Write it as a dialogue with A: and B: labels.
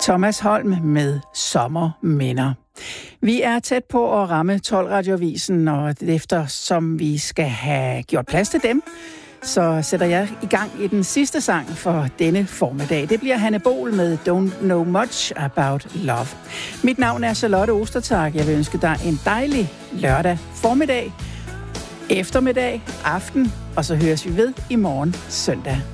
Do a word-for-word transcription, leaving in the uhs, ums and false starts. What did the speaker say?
A: Thomas Holm med Sommerminder. Vi er tæt på at ramme tolv Radioavisen, og eftersom vi skal have gjort plads til dem, så sætter jeg i gang i den sidste sang for denne formiddag. Det bliver Hanne Bol med Don't Know Much About Love. Mit navn er Charlotte Ostertag. Jeg vil ønske dig en dejlig lørdag formiddag, eftermiddag, aften, og så høres vi ved i morgen søndag.